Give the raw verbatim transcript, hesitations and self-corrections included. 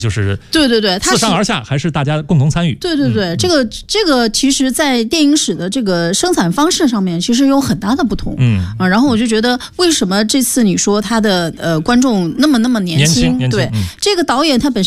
就是对对对， 自上而下还是大家共同参与？ 对对对，嗯、这个这个其实，在电影史的这个生产方式上面，其实有很大的不同。嗯啊，然后我就觉得，为什么这次你说他的呃观众那么那么年轻？ 年轻年轻对、 嗯、 这个导演他本身。